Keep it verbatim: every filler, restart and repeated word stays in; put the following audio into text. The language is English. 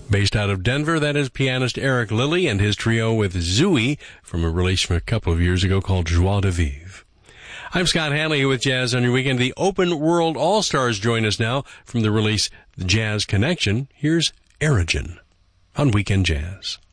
Based out of Denver, that is pianist Eric Lilly and his trio with Zooey from a release from a couple of years ago called Joie de Vivre. I'm Scott Hanley with Jazz on Your Weekend. The Open World All-Stars join us now from the release The Jazz Connection. Here's Erigen on Weekend Jazz.